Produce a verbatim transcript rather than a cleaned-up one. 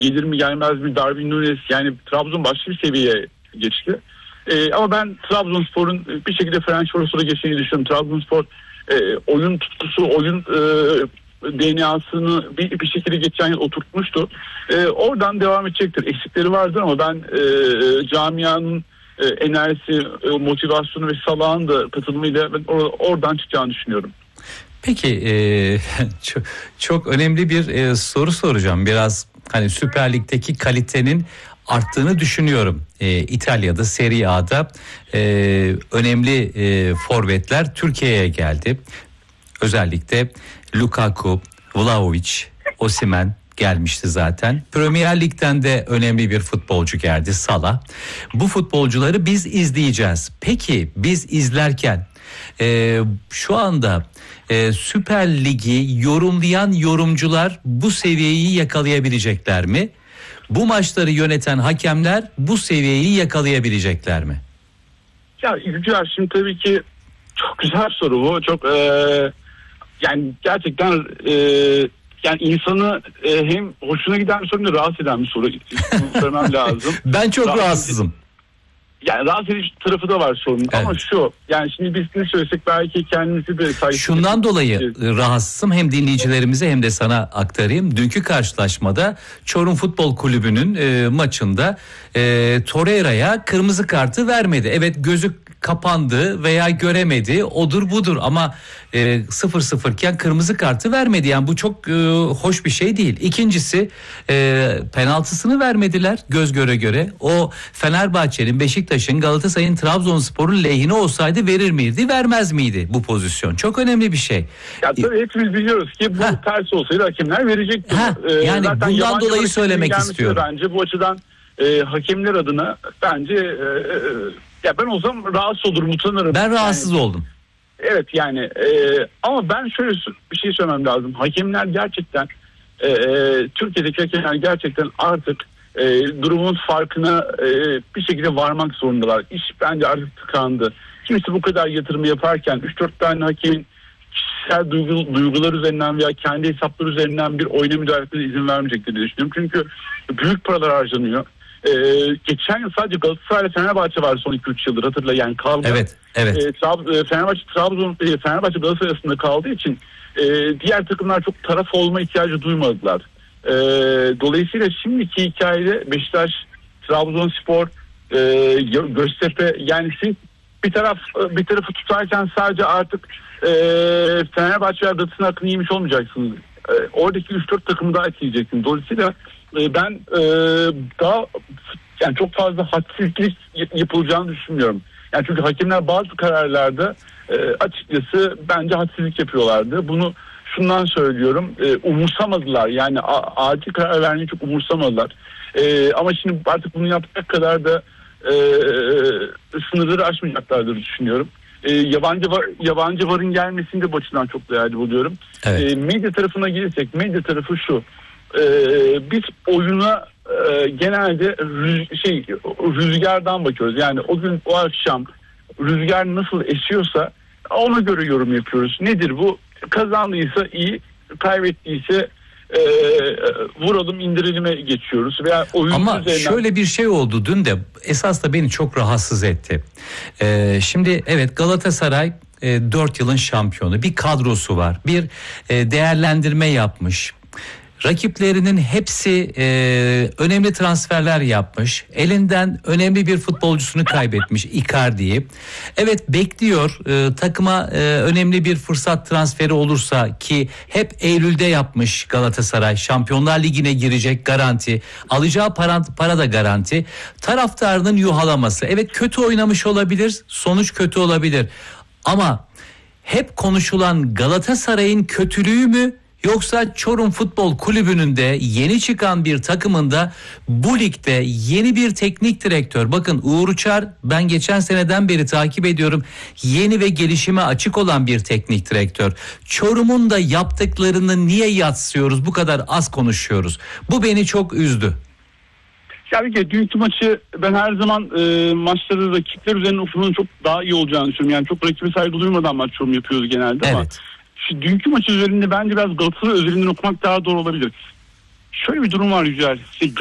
gelir mi gelmez mi Darwin Núñez, yani Trabzon başka bir seviyeye geçti. E, ama ben Trabzonspor'un bir şekilde Fenerbahçe'ye geçtiğini düşünüyorum. Trabzonspor e, oyun tutkusu, oyun e, D N A'sını bir, bir şekilde geçen yıl oturtmuştu. E, oradan devam edecektir. Eksikleri vardır ama ben e, camianın e, enerjisi, e, motivasyonu ve Salah'ın da katılımıyla ben or- oradan çıkacağını düşünüyorum. Peki e, çok, çok önemli bir e, soru soracağım. Biraz hani Süper Lig'deki kalitenin arttığını düşünüyorum. E, İtalya'da, Serie A'da e, önemli e, forvetler Türkiye'ye geldi. Özellikle Lukaku, Vlahovic, Osimhen gelmişti zaten. Premier Lig'den de önemli bir futbolcu geldi, Salah. Bu futbolcuları biz izleyeceğiz. Peki biz izlerken e, şu anda e, Süper Lig'i yorumlayan yorumcular bu seviyeyi yakalayabilecekler mi? Bu maçları yöneten hakemler bu seviyeyi yakalayabilecekler mi? Ya Yücel, şimdi tabii ki çok güzel soru bu. Çok e, yani gerçekten e, yani insanı e, hem hoşuna giden bir soru hem de rahatsız eden bir soru. Söylemem lazım. Ben çok rahatsız rahatsızım. Yani rahatsız edici tarafı da var sorunun. Evet. Ama şu, yani şimdi biz ne söylesek belki kendimizi de saygısız. Şundan dolayı rahatsızım, hem dinleyicilerimize hem de sana aktarayım. Dünkü karşılaşmada Çorum Futbol Kulübü'nün e, maçında e, Torreira'ya kırmızı kartı vermedi. Evet, gözü kapandı veya göremedi, odur budur, ama e, sıfır sıfırken kırmızı kartı vermedi. Yani bu çok e, hoş bir şey değil. İkincisi e, penaltısını vermediler göz göre göre. O Fenerbahçe'nin, Beşiktaş'ın, Galatasaray'ın, Trabzonspor'un lehine olsaydı verir miydi, vermez miydi bu pozisyon? Çok önemli bir şey. Ya tabii hepimiz biliyoruz ki bu ha. ters olsaydı hakemler verecekti. Ha. Yani Zaten bundan dolayı söylemek istiyorum. Bence bu açıdan e, hakemler adına bence e, ya ben o zaman rahatsız olurum, utanırım. Ben rahatsız yani, oldum. Evet yani e, ama ben şöyle bir şey söylemem lazım. Hakemler gerçekten e, Türkiye'deki hakemler gerçekten artık e, durumun farkına e, bir şekilde varmak zorundalar. İş bence artık tıkandı. Kimse bu kadar yatırımı yaparken üç dört tane hakemin kişisel duygu, duygular üzerinden veya kendi hesapları üzerinden bir oyuna müdahale etmeye izin vermeyecektir diye düşünüyorum. Çünkü büyük paralar harcanıyor. Ee, geçen yıl sadece Galatasaray ile Fenerbahçe var son iki üç yıldır, hatırla yani kavga. Evet, evet. E, Trab- Fenerbahçe Trabzon e, Fenerbahçe Galatasaray arasında kaldığı için e, diğer takımlar çok taraf olma ihtiyacı duymadılar. E, dolayısıyla şimdiki hikayede Beşiktaş, Trabzonspor, e, Göztepe, yani siz bir taraf bir tarafı tutarken sadece artık e, Fenerbahçe ve Galatasaray'ın hakkını yemiş olmayacaksınız. E, oradaki üç dört takımı daha etkileyeceksiniz. Dolayısıyla e, ben e, daha yani çok fazla hadsizlik yapılacağını düşünmüyorum. Yani çünkü hakemler bazı kararlarda e, açıkçası bence hadsizlik yapıyorlardı. Bunu şundan söylüyorum, e, umursamadılar. Yani a, acil karar vermeyi çok umursamadılar. E, ama şimdi artık bunu yapacak kadar da e, sınırları aşmayacaklardır düşünüyorum. E, yabancı var, yabancı varın gelmesini de bu açıdan çok değerli buluyorum. Evet. E, medya tarafına gelirsek, medya tarafı şu. E, biz oyuna e, genelde rüz, şey rüzgardan bakıyoruz. Yani o gün o akşam rüzgar nasıl esiyorsa ona göre yorum yapıyoruz. Nedir bu? Kazandıysa iyi, kaybettiyse e, vuralım indirilime geçiyoruz. Veya oyun ama üzerinden... şöyle bir şey oldu dün de, esas da beni çok rahatsız etti. Ee, şimdi evet, Galatasaray e, dört yılın şampiyonu, bir kadrosu var, bir e, değerlendirme yapmış. Rakiplerinin hepsi e, önemli transferler yapmış. Elinden önemli bir futbolcusunu kaybetmiş, Icardi'yi. Evet, bekliyor e, takıma e, önemli bir fırsat transferi olursa, ki hep Eylül'de yapmış Galatasaray. Şampiyonlar Ligi'ne girecek, garanti. Alacağı para, para da garanti. Taraftarının yuhalaması. Evet, kötü oynamış olabilir, sonuç kötü olabilir. Ama hep konuşulan Galatasaray'ın kötülüğü mü? Yoksa Çorum Futbol Kulübü'nün de yeni çıkan bir takımında bu ligde yeni bir teknik direktör. Bakın, Uğur Uçar, ben geçen seneden beri takip ediyorum. Yeni ve gelişime açık olan bir teknik direktör. Çorum'un da yaptıklarını niye yadsıyoruz, bu kadar az konuşuyoruz? Bu beni çok üzdü. Yani ki dünkü maçı ben her zaman e, maçları rakipler üzerine okumanın çok daha iyi olacağını düşünüyorum. Yani çok rakibe saygı duymadan maç yorum yapıyoruz genelde, evet. Ama şu dünkü maç üzerinde bence biraz Galatasaray üzerinden okumak daha doğru olabilir. Şöyle bir durum var Yücel. İşte